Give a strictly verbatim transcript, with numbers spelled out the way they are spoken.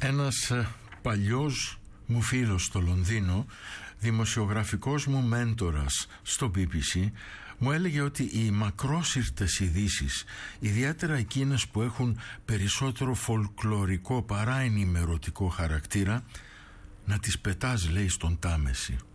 Ένας παλιός μου φίλος στο Λονδίνο, δημοσιογραφικός μου μέντορας στο μπι μπι σι, μου έλεγε ότι οι μακρόσυρτες ειδήσεις, ιδιαίτερα εκείνες που έχουν περισσότερο φολκλωρικό παρά ενημερωτικό χαρακτήρα, να τις πετάς, λέει, στον Τάμεση.